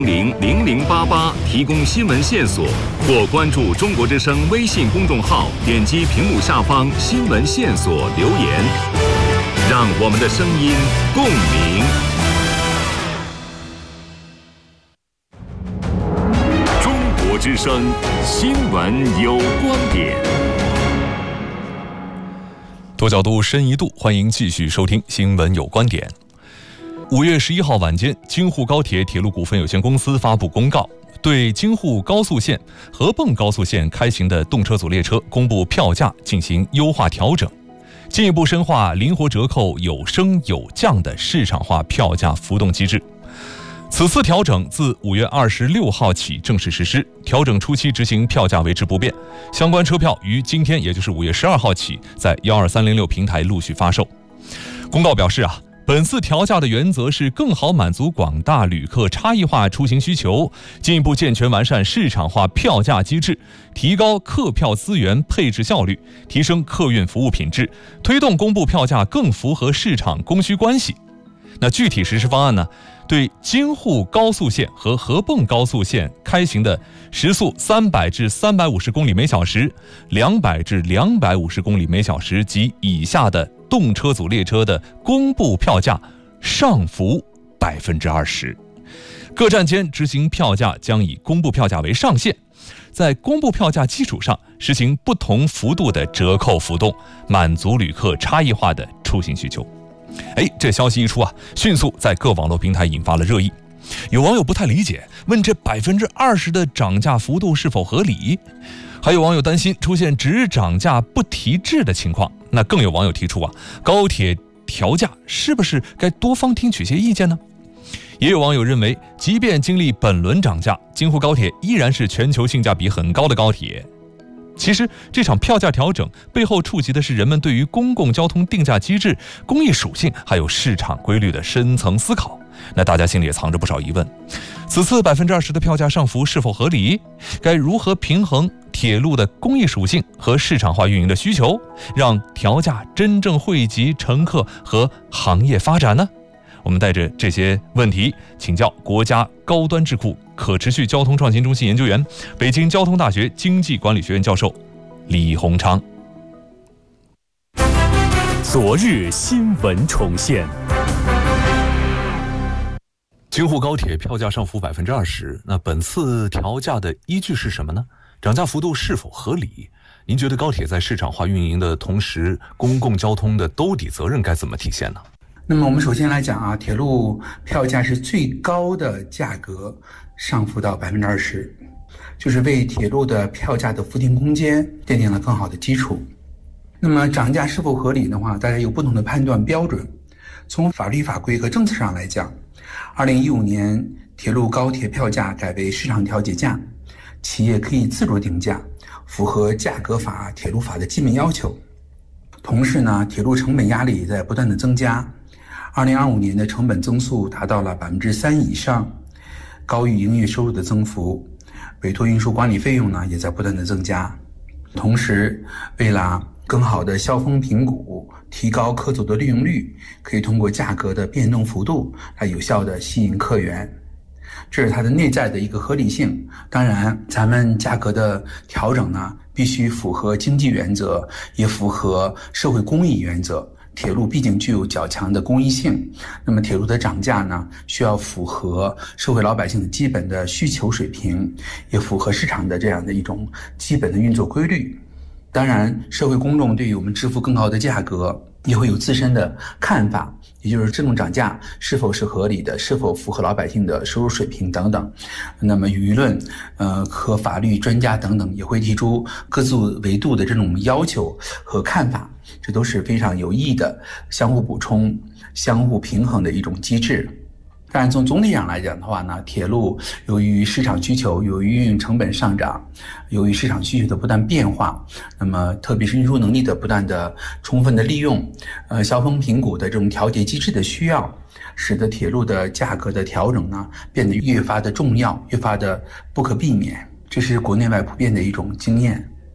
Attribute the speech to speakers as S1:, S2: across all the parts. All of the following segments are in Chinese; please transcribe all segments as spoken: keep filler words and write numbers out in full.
S1: 零零零八八提供新闻线索，或关注中国之声微信公众号，点击屏幕下方新闻线索留言，让我们的声音共鸣。中国之声新闻有观点，
S2: 多角度深一度，欢迎继续收听新闻有观点。五月十一号晚间，京沪高铁铁路股份有限公司发布公告，对京沪高速线、合泵高速线开行的动车组列车公布票价进行优化调整，进一步深化灵活折扣有升有降的市场化票价浮动机制。此次调整自五月二十六号起正式实施，调整初期执行票价维持不变，相关车票于今天，也就是五月十二号起，在一二三零六平台陆续发售。公告表示啊。本次调价的原则是更好满足广大旅客差异化出行需求，进一步健全完善市场化票价机制，提高客票资源配置效率，提升客运服务品质，推动公布票价更符合市场供需关系。那具体实施方案呢？对京沪高速线和合泵高速线开行的时速三百至三百五十公里每小时、两百至两百五十公里每小时及以下的动车组列车的公布票价上浮百分之二十，各站间执行票价将以公布票价为上限，在公布票价基础上实行不同幅度的折扣浮动，满足旅客差异化的出行需求。哎，这消息一出啊，迅速在各网络平台引发了热议。有网友不太理解，问这百分之二十的涨价幅度是否合理？还有网友担心出现只涨价不提质的情况。那更有网友提出啊，高铁调价是不是该多方听取些意见呢？也有网友认为，即便经历本轮涨价，京沪高铁依然是全球性价比很高的高铁。其实这场票价调整背后触及的是人们对于公共交通定价机制、公益属性还有市场规律的深层思考。那大家心里也藏着不少疑问，此次百分之二十的票价上浮是否合理？该如何平衡铁路的公益属性和市场化运营的需求，让调价真正惠及乘客和行业发展呢？我们带着这些问题请教国家高端智库可持续交通创新中心研究员、北京交通大学经济管理学院教授李洪昌。
S3: 昨日新闻重现。
S2: 京沪高铁票价上浮百分之二十，那本次调价的依据是什么呢？涨价幅度是否合理？您觉得高铁在市场化运营的同时，公共交通的兜底责任该怎么体现呢？
S4: 那么我们首先来讲啊，铁路票价是最高的价格上浮到百分之二十，就是为铁路的票价的浮定空间奠定了更好的基础。那么涨价是否合理的话，大家有不同的判断标准。从法律法规和政策上来讲，二零一五年铁路高铁票价改为市场调节价，企业可以自主定价，符合价格法、铁路法的基本要求。同时呢，铁路成本压力也在不断的增加。二零二五年的成本增速达到了百分之三以上，高于营业收入的增幅，委托运输管理费用呢也在不断的增加。同时，为了更好的消峰评估，提高客组的利用率，可以通过价格的变动幅度来有效的吸引客源，这是它的内在的一个合理性。当然，咱们价格的调整呢，必须符合经济原则，也符合社会公益原则。铁路毕竟具有较强的公益性，那么铁路的涨价呢，需要符合社会老百姓的基本的需求水平，也符合市场的这样的一种基本的运作规律。当然，社会公众对于我们支付更高的价格也会有自身的看法，也就是这种涨价是否是合理的，是否符合老百姓的收入水平等等。那么舆论呃和法律专家等等也会提出各自维度的这种要求和看法，这都是非常有益的相互补充、相互平衡的一种机制。当然，从总体上来讲的话呢，铁路由于市场需求，由于运营成本上涨，由于市场需求的不断变化，那么特别是运输能力的不断的充分的利用，呃，消峰评估的这种调节机制的需要，使得铁路的价格的调整呢变得越发的重要，越发的不可避免。这是国内外普遍的一种经验。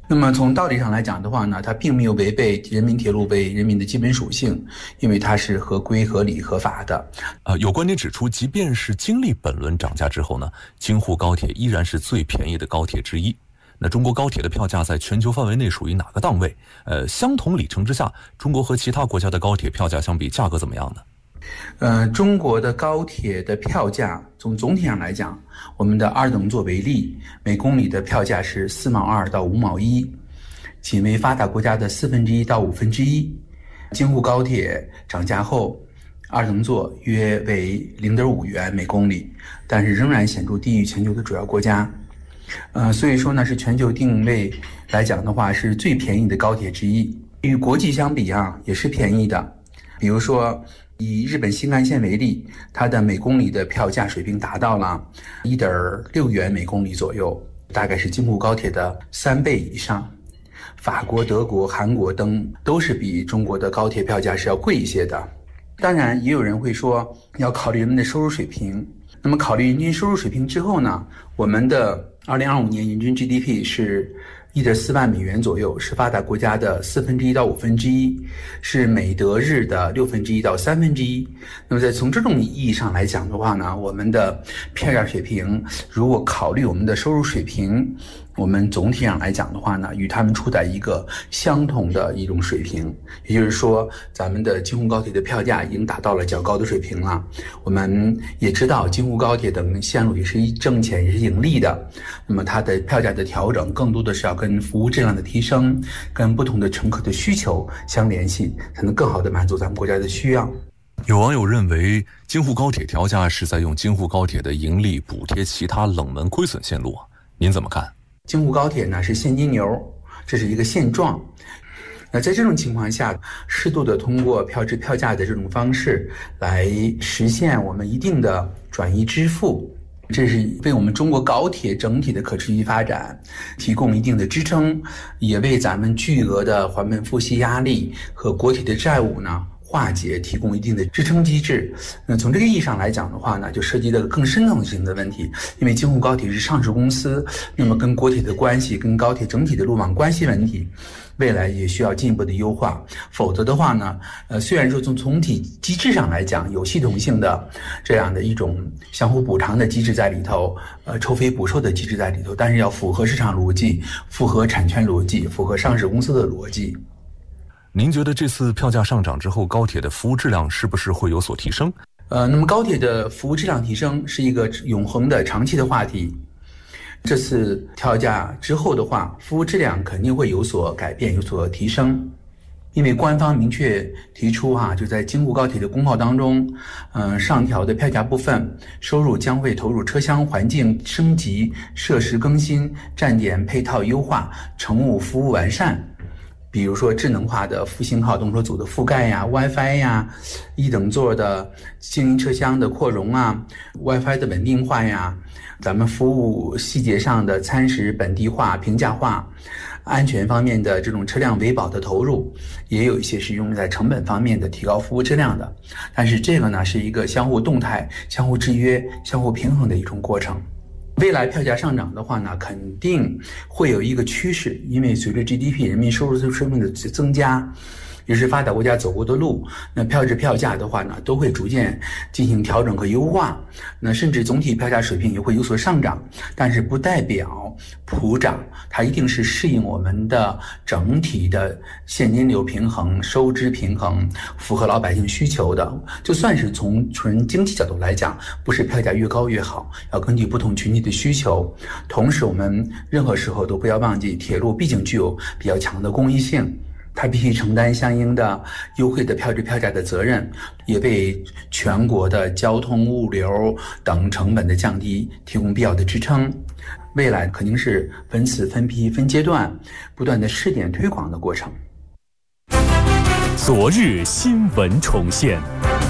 S4: 那么从道理上来讲的话呢，它并没有违背人民铁路为人民的基本属性，因为它是合规、合理、合法的。
S2: 呃，有观点指出，即便是经历本轮涨价之后呢，京沪高铁依然是最便宜的高铁之一。那中国高铁的票价在全球范围内属于哪个档位？呃，相同里程之下，中国和其他国家的高铁票价相比，价格怎么样呢？
S4: 呃，中国的高铁的票价从总体上来讲，我们的二等座为例，每公里的票价是四毛二到五毛一，仅为发达国家的四分之一到五分之一。京沪高铁涨价后，二等座约为零点五元每公里，但是仍然显著低于全球的主要国家。呃，所以说呢，是全球定位来讲的话，是最便宜的高铁之一。与国际相比啊，也是便宜的。比如说，以日本新干线为例，它的每公里的票价水平达到了 一点六元每公里左右，大概是京沪高铁的三倍以上。法国、德国、韩国等都是比中国的高铁票价是要贵一些的。当然，也有人会说要考虑人们的收入水平。那么考虑人均收入水平之后呢，我们的二零二五年人均 G D P 是 一点四万美元左右，是发达国家的四分之一到五分之一，是美德日的六分之一到三分之一。那么在从这种意义上来讲的话呢，我们的票价水平，如果考虑我们的收入水平，我们总体上来讲的话呢，与他们处在一个相同的一种水平。也就是说，咱们的京沪高铁的票价已经达到了较高的水平了。我们也知道京沪高铁等线路也是挣钱，也是盈利的。那么它的票价的调整更多的是要跟服务质量的提升，跟不同的乘客的需求相联系，才能更好的满足咱们国家的需要。
S2: 有网友认为，京沪高铁调价是在用京沪高铁的盈利补贴其他冷门亏损线路啊，您怎么看？
S4: 京沪高铁呢是现金流，这是一个现状。那在这种情况下，适度的通过票制票价的这种方式来实现我们一定的转移支付，这是为我们中国高铁整体的可持续发展提供一定的支撑，也为咱们巨额的还本付息压力和国铁的债务呢化解提供一定的支撑机制。那从这个意义上来讲的话呢，就涉及到更深层性的问题，因为京沪高铁是上市公司，那么跟国铁的关系，跟高铁整体的路网关系问题，未来也需要进一步的优化。否则的话呢，呃，虽然说从总体机制上来讲有系统性的这样的一种相互补偿的机制在里头，呃，抽费补售的机制在里头，但是要符合市场逻辑，符合产权逻辑，符合上市公司的逻辑。
S2: 您觉得这次票价上涨之后，高铁的服务质量是不是会有所提升？
S4: 呃，那么高铁的服务质量提升是一个永恒的长期的话题。这次调价之后的话，服务质量肯定会有所改变，有所提升。因为官方明确提出哈、啊，就在京沪高铁的公告当中，嗯、呃，上调的票价部分收入将会投入车厢环境升级、设施更新、站点配套优化、乘务服务完善。比如说智能化的复兴号动车组的覆盖呀 ，WiFi 呀，一等座的经营车厢的扩容啊 ，WiFi 的稳定化呀，咱们服务细节上的餐食本地化、平价化，安全方面的这种车辆维保的投入，也有一些是用在成本方面的提高服务质量的。但是这个呢，是一个相互动态、相互制约、相互平衡的一种过程。未来票价上涨的话呢，肯定会有一个趋势，因为随着 G D P 人民收入水平的增加，也是发达国家走过的路，那票制票价的话呢，都会逐渐进行调整和优化，那甚至总体票价水平也会有所上涨，但是不代表普涨，它一定是适应我们的整体的现金流平衡、收支平衡，符合老百姓需求的。就算是从纯经济角度来讲，不是票价越高越好，要根据不同群体的需求。同时我们任何时候都不要忘记，铁路毕竟具有比较强的公益性，它必须承担相应的优惠的票制票价的责任，也为全国的交通物流等成本的降低提供必要的支撑。未来肯定是分次分批分阶段不断的试点推广的过程。
S3: 昨日新闻重现。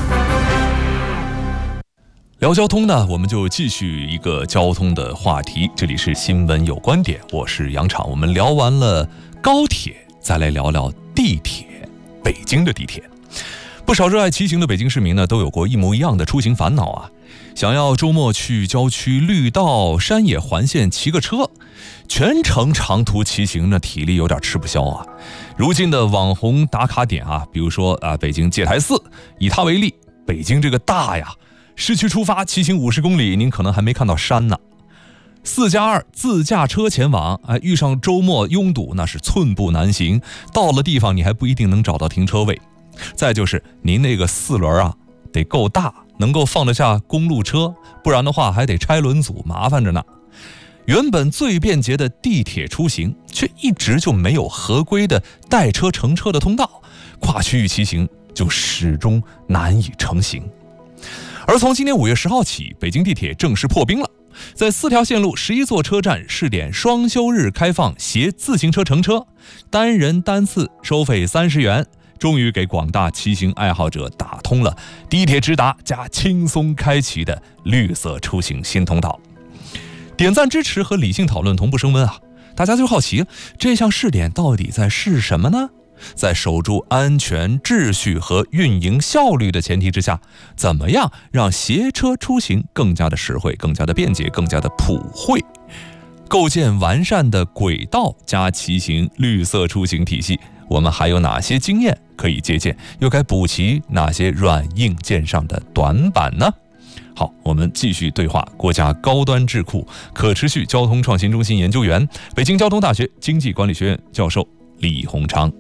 S2: 聊交通呢，我们就继续一个交通的话题。这里是新闻有观点，我是杨昶。我们聊完了高铁，再来聊聊地铁。北京的地铁，不少热爱骑行的北京市民呢，都有过一模一样的出行烦恼啊。 想要周末去郊区绿道山野环线骑个车，全程长途骑行呢，体力有点吃不消啊。如今的网红打卡点啊，比如说啊北京戒台寺，以它为例，北京这个大呀，市区出发骑行五十公里，您可能还没看到山呢。四加二自驾车前往，哎，遇上周末拥堵，那是寸步难行。到了地方，你还不一定能找到停车位。再就是您那个四轮啊，得够大，能够放得下公路车，不然的话还得拆轮组，麻烦着呢。原本最便捷的地铁出行，却一直就没有合规的带车乘车的通道，跨区域骑行就始终难以成行。而从今年五月十号起，北京地铁正式破冰了，在四条线路十一座车站试点双休日开放携自行车乘车，单人单次收费三十元，终于给广大骑行爱好者打通了地铁直达加轻松开启的绿色出行新通道。点赞支持和理性讨论同步升温啊！大家就好奇，这项试点到底在试什么呢？在守住安全秩序和运营效率的前提之下，怎么样让携车出行更加的实惠、更加的便捷、更加的普惠？构建完善的轨道加骑行绿色出行体系，我们还有哪些经验可以借鉴？又该补齐哪些软硬件上的短板呢？好，我们继续对话国家高端智库可持续交通创新中心研究员、北京交通大学经济管理学院教授李洪昌。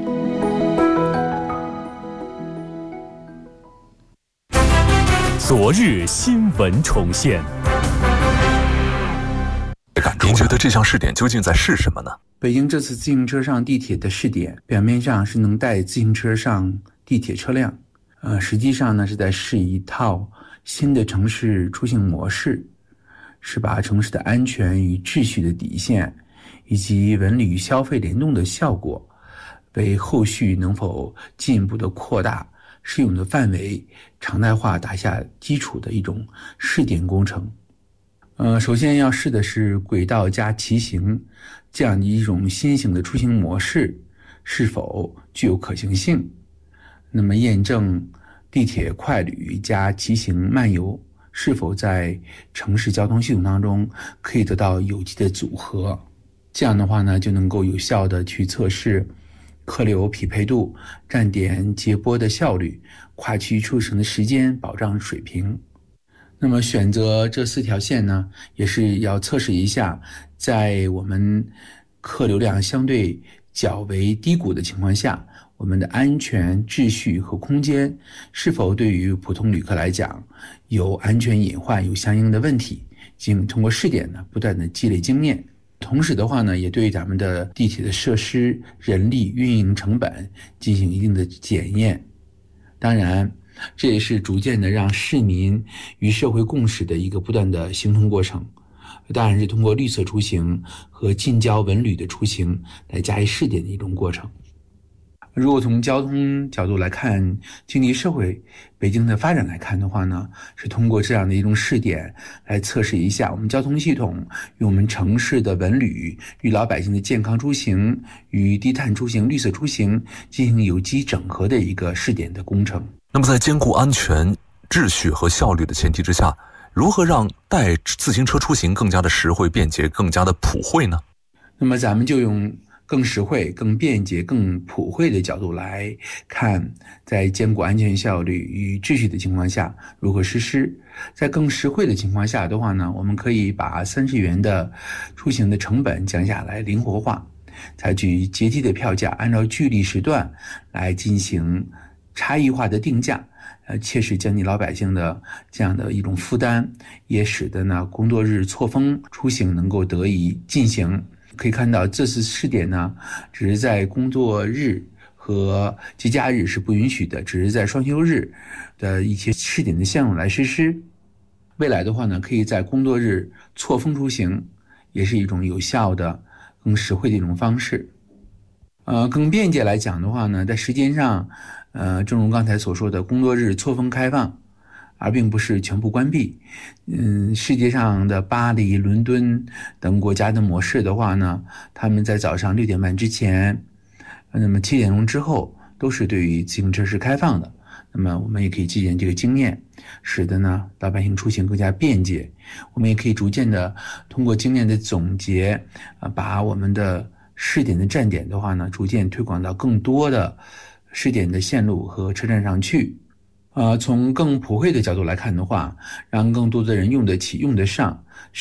S3: 昨日新闻重现。
S2: 您觉得这项试点究竟在试什么呢？
S4: 北京这次自行车上地铁的试点，表面上是能带自行车上地铁车辆，呃，实际上呢是在试一套新的城市出行模式，是把城市的安全与秩序的底线，以及文旅消费联动的效果，为后续能否进一步的扩大适用的范围、常态化打下基础的一种试点工程。呃，首先要试的是轨道加骑行这样的一种新型的出行模式是否具有可行性，那么验证地铁快旅加骑行漫游是否在城市交通系统当中可以得到有机的组合，这样的话呢，就能够有效的去测试客流匹配度、站点接驳的效率、跨区出行的时间保障水平。那么选择这四条线呢，也是要测试一下，在我们客流量相对较为低谷的情况下，我们的安全秩序和空间是否对于普通旅客来讲有安全隐患、有相应的问题，经通过试点呢，不断的积累经验。同时的话呢，也对咱们的地铁的设施、人力、运营成本进行一定的检验。当然，这也是逐渐的让市民与社会共识的一个不断的形成过程。当然是通过绿色出行和近郊文旅的出行来加以试点的一种过程。如果从交通角度来看，经济社会北京的发展来看的话呢，是通过这样的一种试点来测试一下我们交通系统与我们城市的文旅、与老百姓的健康出行、与低碳出行、绿色出行进行有机整合的一个试点的工程。
S2: 那么在兼顾安全、秩序和效率的前提之下，如何让带自行车出行更加的实惠、便捷、更加的普惠呢？
S4: 那么咱们就用更实惠、更便捷、更普惠的角度来看，在兼顾安全效率与秩序的情况下如何实施。在更实惠的情况下的话呢，我们可以把三十元的出行的成本降下来，灵活化，采取阶梯的票价，按照距离时段来进行差异化的定价，呃，切实降低老百姓的这样的一种负担，也使得呢工作日错峰出行能够得以进行。可以看到这次试点呢，只是在工作日和节假日是不允许的，只是在双休日的一些试点的项目来实施。未来的话呢，可以在工作日错峰出行，也是一种有效的、更实惠的一种方式。呃，更便捷来讲的话呢，在时间上，呃，正如刚才所说的，工作日错峰开放，而并不是全部关闭。嗯，世界上的巴黎、伦敦等国家的模式的话呢，他们在早上六点半之前，那么七点钟之后都是对于自行车是开放的。 那么我们也可以借鉴这个经验，使得呢老百姓出行更加便捷。我们也可以逐渐的通过经验的总结啊，把我们的试点的站点的话呢，逐渐推广到更多的试点的线路和车站上去。呃，从更普惠的角度来看的话，让更多的人用得起、用得上，